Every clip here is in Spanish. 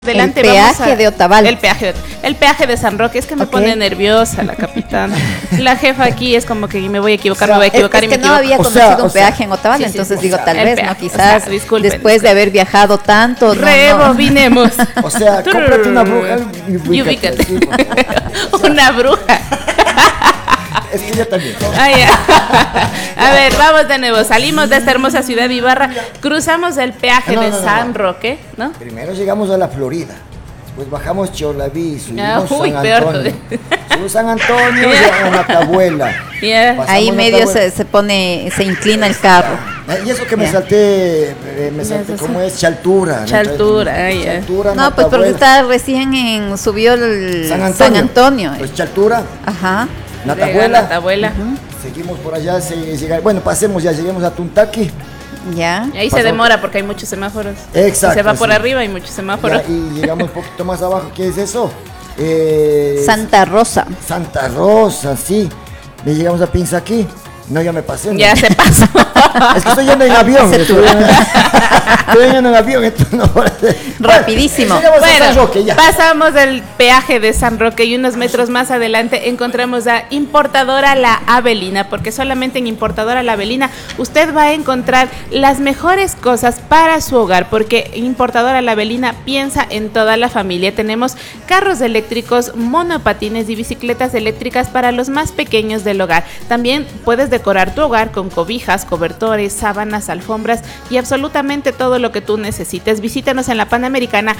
Adelante, el peaje de Otavalo. El peaje de San Roque. Es que me pone nerviosa la capitana. La jefa aquí es como que me voy a equivocar, me voy a equivocar es y me que no equivoco. había conocido un peaje en Otavalo, entonces digo, tal vez, peaje, ¿no? Quizás disculpen, después de haber viajado tanto, rebobinemos. O sea, cómprate una bruja y ubícate. sí, Una bruja. Es que yo también. A ver, vamos de nuevo. Salimos de esta hermosa ciudad de Ibarra, cruzamos el peaje de San Roque, ¿no? Primero llegamos a la Florida, después bajamos Cholaví, subimos San Antonio. Subimos San Antonio y a Natabuela. Ahí medio se inclina el carro. Y eso que me salté, ¿cómo es? Chaltura. Chaltura, no, pues porque está recién subió el San Antonio. Pues Chaltura. Ajá. Natabuela. Seguimos por allá, pasemos ya, lleguemos a Tuntaqui. Ya. Y ahí se demora porque hay muchos semáforos. Exacto. Se va por arriba, hay muchos semáforos. Ya, y llegamos un poquito más abajo, ¿qué es eso? Santa Rosa, sí. Le llegamos a Pinzaquí. No, ya me pasé. ¿no? Ya se pasó. Es que estoy yendo en avión. Estoy yendo en avión. Esto no. Rapidísimo. Bueno, pasamos del peaje de San Roque y unos metros más adelante encontramos a Importadora La Avelina, porque solamente en Importadora La Avelina usted va a encontrar las mejores cosas para su hogar, porque Importadora La Avelina piensa en toda la familia. Tenemos carros eléctricos, monopatines y bicicletas eléctricas para los más pequeños del hogar. También puedes decorar tu hogar con cobijas, cobertores, sábanas, alfombras y absolutamente todo lo que tú necesites. Visítanos en la Panamericana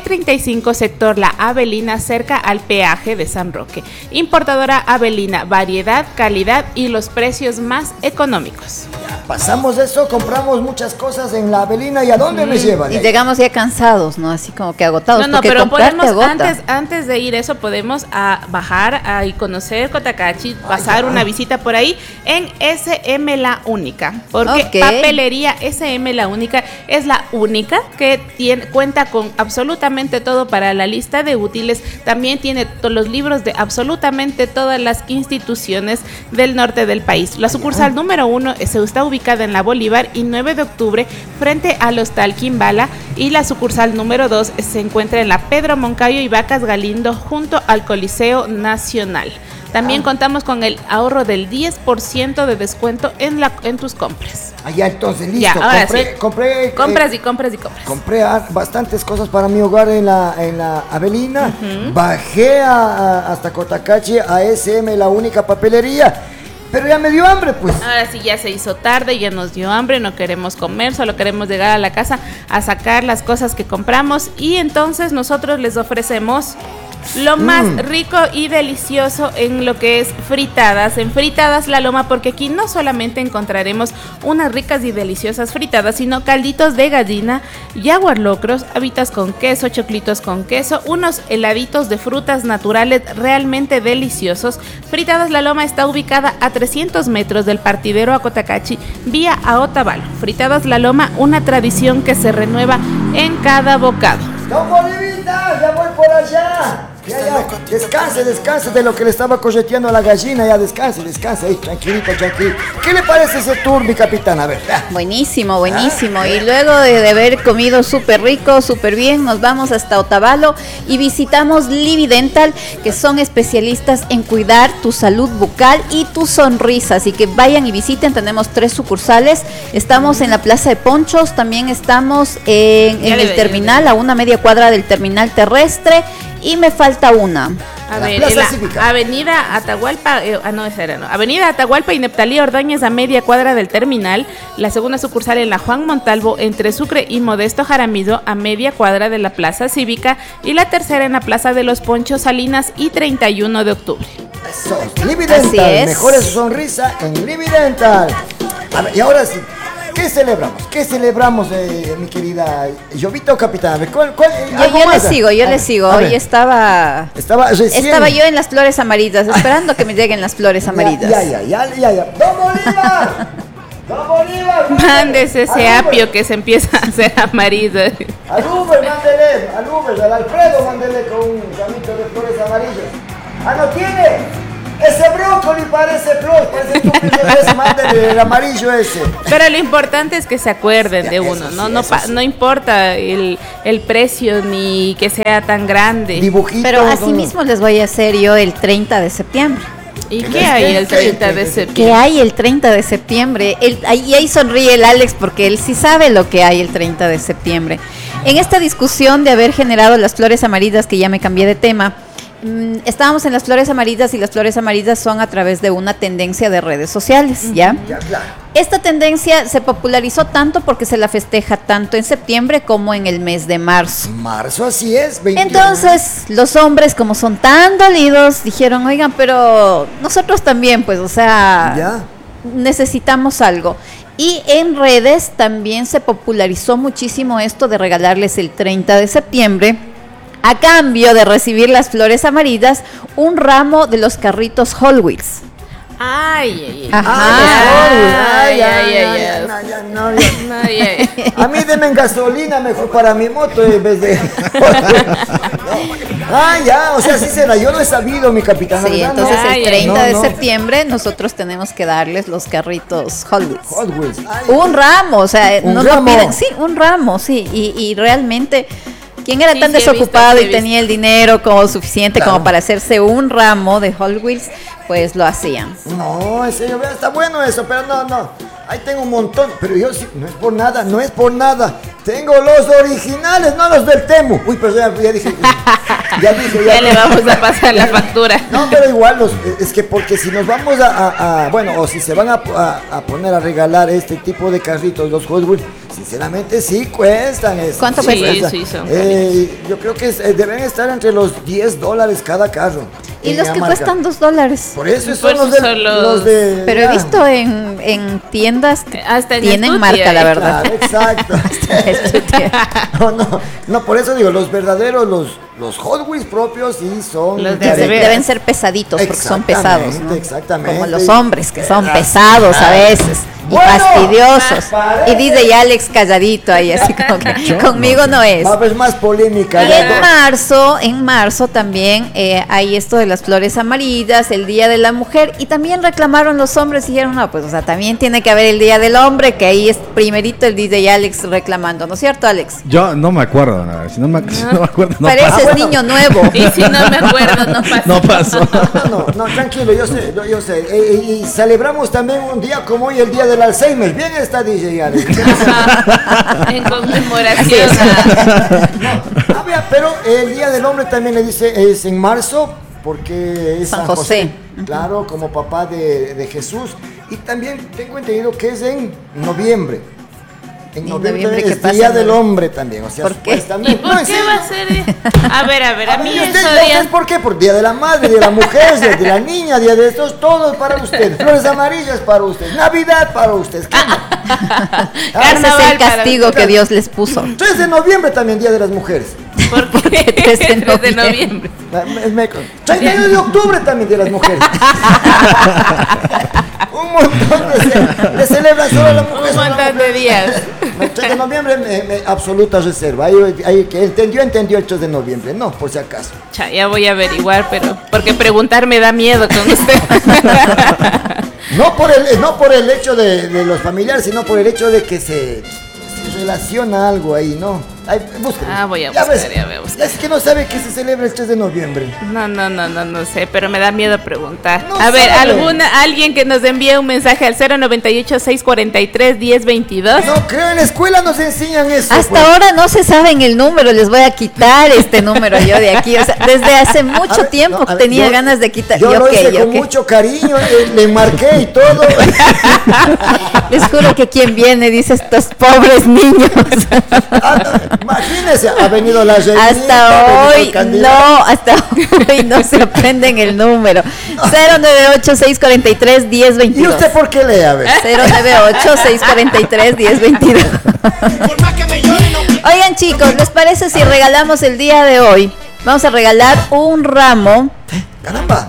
E35 sector La Avelina, cerca al peaje de San Roque. Importadora Avelina, variedad, calidad y los precios más económicos. Pasamos eso, compramos muchas cosas en La Avelina. ¿Y a dónde me llevan? Y llegamos ya cansados, ¿no? Así como que agotados. No, pero podemos, antes de ir eso, podemos bajar y conocer Cotacachi, pasar una visita por ahí en SM La Única, porque Papelería SM La Única es la única que cuenta con absolutamente todo para la lista de útiles. También tiene los libros de absolutamente todas las instituciones del norte del país. La sucursal número 1 está ubicada en la Bolívar y 9 de octubre frente al Hostal Quimbala, y la sucursal número 2 se encuentra en la Pedro Moncayo y Vacas Galindo junto al Coliseo Nacional. También contamos con el ahorro del 10% de descuento en tus compras. Ya, entonces, listo. Ya, ahora compré compras. Compré bastantes cosas para mi hogar en la Avelina. Bajé hasta Cotacachi a SM La Única Papelería. Pero ya me dio hambre, pues. Ahora sí, ya se hizo tarde, ya nos dio hambre, no queremos comer, solo queremos llegar a la casa a sacar las cosas que compramos. Y entonces nosotros les ofrecemos lo más rico y delicioso en lo que es fritadas, en Fritadas La Loma, porque aquí no solamente encontraremos unas ricas y deliciosas fritadas, sino calditos de gallina, jaguar locros, habitas con queso, choclitos con queso, unos heladitos de frutas naturales realmente deliciosos. Fritadas La Loma está ubicada a 300 metros del partidero a Cotacachi, vía a Otavalo. Fritadas La Loma, una tradición que se renueva en cada bocado. ¡Don Bolivita! ¡Ya voy por allá! Ya, descanse de lo que le estaba correteando a la gallina, ya descanse ahí, tranquilito. ¿Qué le parece ese tour, mi capitán? A ver. Buenísimo. Y luego de haber comido súper rico, súper bien, nos vamos hasta Otavalo y visitamos Livi Dental, que son especialistas en cuidar tu salud bucal y tu sonrisa. Así que vayan y visiten, tenemos 3 sucursales. Estamos en la Plaza de Ponchos, también estamos en el terminal, a una media cuadra del terminal terrestre. Y me falta una. A ver, Avenida Atahualpa, Avenida Atahualpa y Neptalí Ordóñez, a media cuadra del terminal. La segunda sucursal en la Juan Montalvo, entre Sucre y Modesto Jaramillo, a media cuadra de la Plaza Cívica. Y la tercera en la Plaza de los Ponchos, Salinas y 31 de octubre. Eso, Livi Dental, mejore su sonrisa en Livi Dental. A ver, y ahora sí, ¿qué celebramos, mi querida Jovita, capitán? Yo le sigo. Hoy estaba yo en las flores amarillas, esperando que me lleguen las flores amarillas. Ya. ¡Don Bolívar! Mándese ese apio que se empieza a hacer amarillo. Al Alfredo, mándele con un ramito de flores amarillas. ¿No tiene? Ese brócoli parece flor, parece estúpido, es más del amarillo ese. Pero lo importante es que se acuerden de uno, sí, no importa el precio ni que sea tan grande. Dibujito. Pero así mismo les voy a hacer yo el 30 de septiembre. ¿Y qué hay el 30 de septiembre? ¿Qué hay el 30 de septiembre? Y ahí sonríe el Alex porque él sí sabe lo que hay el 30 de septiembre. En esta discusión de haber generado las flores amarillas, que ya me cambié de tema, estábamos en las flores amarillas y las flores amarillas son a través de una tendencia de redes sociales, ¿ya? Ya, claro. Esta tendencia se popularizó tanto porque se la festeja tanto en septiembre como en el mes de marzo. Marzo, así es. 21. Entonces, los hombres, como son tan dolidos, dijeron, oigan, pero nosotros también, pues, o sea, ¿ya? Necesitamos algo. Y en redes también se popularizó muchísimo esto de regalarles el 30 de septiembre, a cambio de recibir las flores amarillas, un ramo de los carritos Hot Wheels. Ay. A mí denme gasolina mejor para mi moto en vez de... o sea, sí será, yo no he sabido, mi capitán. Sí, entonces el 30 de septiembre nosotros tenemos que darles los carritos Hot Wheels. Hot Wheels. Un ramo, o sea, no lo piden, sí, un ramo, sí, y realmente... ¿Quién era tan desocupado y tenía el dinero como suficiente como para hacerse un ramo de Hot Wheels? Pues lo hacían. No, en serio, está bueno eso, pero no. Ahí tengo un montón, pero yo sí, no es por nada. Tengo los originales, no los del Temu. Uy, pero ya dije. Ya le vamos a pasar la factura. No, pero igual, es que porque si nos vamos o si se van a poner a regalar este tipo de carritos, los Hot Wheels, sinceramente sí cuestan eso. ¿Cuánto cuesta? Sí, son yo creo que deben estar entre los $10 cada carro. Y los que cuestan $2. Por eso son los de... Pero he visto en tiendas que hasta tienen marca, la verdad. Claro, exacto. No, por eso digo, los verdaderos, los Hot Wheels propios sí son... Deben ser pesaditos porque son pesados, ¿no? Exactamente. Como los hombres que son pesados a veces. Y fastidiosos. Y dice ya Alex calladito ahí, así como que conmigo no es. Va a haber más polémica. Y en marzo también hay esto de las flores amarillas, el Día de la Mujer, y también reclamaron los hombres y dijeron, no, pues o sea, también tiene que haber el Día del Hombre, que ahí es primerito el DJ Alex reclamando, ¿no es cierto, Alex? Yo no me acuerdo, nada. Si no me acuerdo, no pareces pasa. niño nuevo. Y si no me acuerdo, no pasa. No pasó. No, tranquilo, yo sé. Y celebramos también un día como hoy, el Día del Alzheimer. Bien está DJ Alex. En conmemoración. Pero el Día del Hombre también le dice, es en marzo, porque es San José. Claro, como papá de Jesús. Y también tengo entendido que es en noviembre. En noviembre es Día del Hombre también, o sea, ¿por qué? ¿Y por qué va a ser? A ver, a mí eso ¿Ustedes por qué? Por Día de la Madre, Día de la Mujer, Día de la Niña, Día de estos, todos para ustedes. Flores amarillas para ustedes, Navidad para ustedes. Ese es el castigo que Dios les puso. 3 de noviembre también, Día de las Mujeres. ¿Por qué? 3 de noviembre. 31 de octubre también, Día de las Mujeres. Un montón de celebración a la mujer. Un montón de días. El 3 de noviembre, absoluta reserva. Ahí que entendió el 3 de noviembre. No, por si acaso. Ya voy a averiguar, pero porque preguntar me da miedo con usted. No por el hecho de los familiares, sino por el hecho de que se relaciona algo ahí, ¿no? Búsquelo. Voy a buscar. Es que no sabe que se celebra el 3 de noviembre. No sé, pero me da miedo preguntar. A ver, alguien que nos envíe un mensaje al 098-643-1022. No creo, en la escuela nos enseñan eso. Hasta ahora no se saben el número, les voy a quitar este número yo de aquí. O sea, desde hace mucho tiempo tenía ganas de quitar. Yo lo hice con mucho cariño, le marqué y todo. Les juro que quien viene dice estos pobres niños. Imagínese, ha venido la reinita, hasta hoy no se aprenden el número. 098-643-1022. ¿Y usted por qué lee? A ver. 098-643-1022. Oigan, chicos, ¿les parece si regalamos el día de hoy? Vamos a regalar un ramo. ¡Caramba!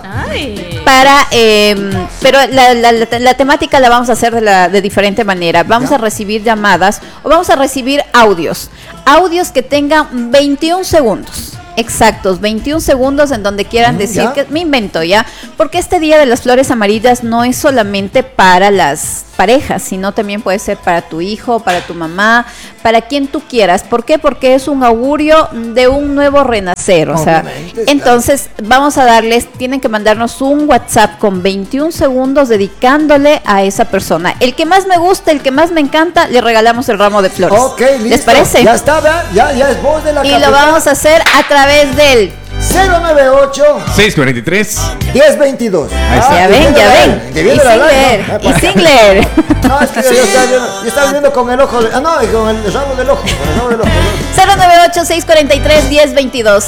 Pero la temática la vamos a hacer de diferente manera. Vamos a recibir llamadas o vamos a recibir audios que tengan 21 segundos. exactos, 21 segundos en donde quieran decir ¿ya? Que me invento ya, porque este Día de las Flores Amarillas no es solamente para las parejas, sino también puede ser para tu hijo, para tu mamá, para quien tú quieras. ¿Por qué? Porque es un augurio de un nuevo renacer, o sea, entonces vamos a darles, tienen que mandarnos un WhatsApp con 21 segundos dedicándole a esa persona. El que más me gusta, el que más me encanta, le regalamos el ramo de flores. Ok, listo. ¿Les parece? Ya está, ¿verdad? Ya es voz de la y capital. Lo vamos a hacer a través del 098-643-1022. Ya ven. Y Singler. No, es que yo estaba viendo con el ojo. Con el ramo del ojo. 098-643-1022.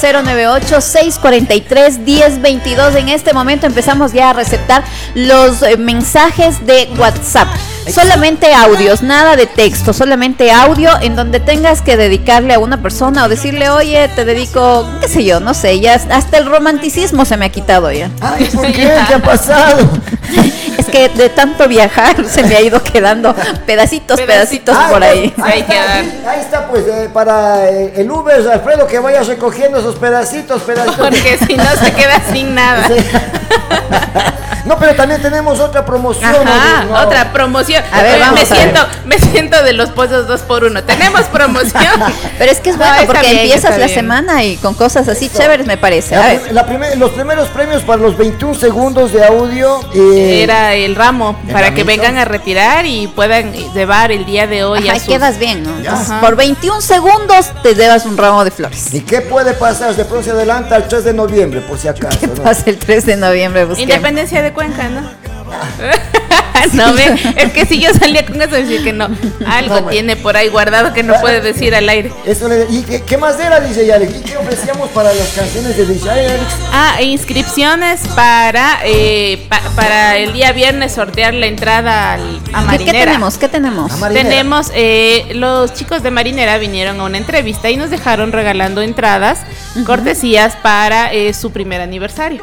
098-643-1022. En este momento empezamos ya a receptar los mensajes de WhatsApp. Solamente audios, nada de texto, solamente audio en donde tengas que dedicarle a una persona o decirle, oye, te dedico, qué sé yo, no sé, ya hasta el romanticismo se me ha quitado ya. Ay, ¿por qué? ¿Qué ha pasado? Es que de tanto viajar se me ha ido quedando pedacitos por ahí. Ahí está, pues, para el Uber, Alfredo, que vayas recogiendo esos pedacitos. Porque si no se queda sin nada. Sí. No, pero también tenemos otra promoción. Ajá, no. Otra promoción. A ver, me siento de los pollos 2x1. Tenemos promoción. Pero es que es bueno porque empiezas la semana y con cosas así chéveres, me parece. Los primeros premios para los 21 segundos de audio era el ramo para que vengan a retirar y puedan llevar el día de hoy. Ajá, quedas bien, ¿no? Por 21 segundos te llevas un ramo de flores. ¿Y qué puede pasar? De pronto se adelanta el 3 de noviembre, por si acaso. ¿Qué pasa el 3 de noviembre? Independencia de Cuenca, ¿no? No, es que si yo salía con eso, decir que no, algo tiene por ahí guardado que no puede decir al aire. ¿Y qué más era, dice Alex? ¿Y qué ofrecíamos para las canciones de DJ Alex? Inscripciones para el día viernes sortear la entrada a Marinera. ¿Qué tenemos? Tenemos, los chicos de Marinera vinieron a una entrevista y nos dejaron regalando entradas, cortesías para su primer aniversario.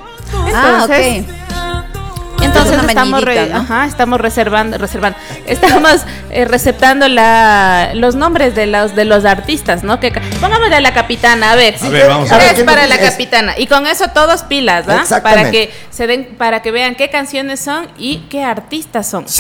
Entonces estamos reservando. Estamos receptando los nombres de los artistas, ¿no? Pongámosle a la capitana, a ver vamos a ver. Es para la capitana. Y con eso todos pilas, ¿ah? Para que vean qué canciones son y qué artistas son.